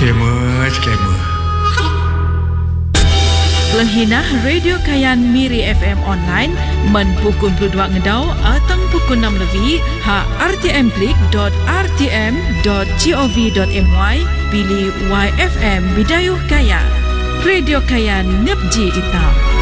Scammer. Lenghinah Radio Kayan Miri FM online men pukul 22 ngedau atau pukul 6 lebih ha rtmklik.rtm.gov.my pilih YFM Bidayuh Kayan. Radio Kayan Nepji Ita.